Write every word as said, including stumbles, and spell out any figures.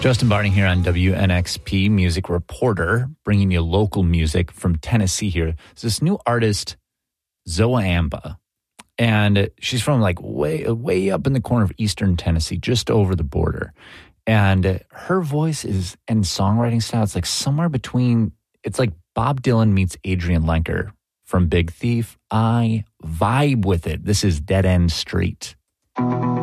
Justin Barney here on W N X P Music Reporter, bringing you local music from Tennessee here. It's this new artist, Zoa Amba, and she's from like way, way up in the corner of eastern Tennessee, just over the border. And her voice is, and songwriting style, it's like somewhere between, it's like Bob Dylan meets Adrian Lenker from Big Thief. I vibe with it. This is Dead End Street.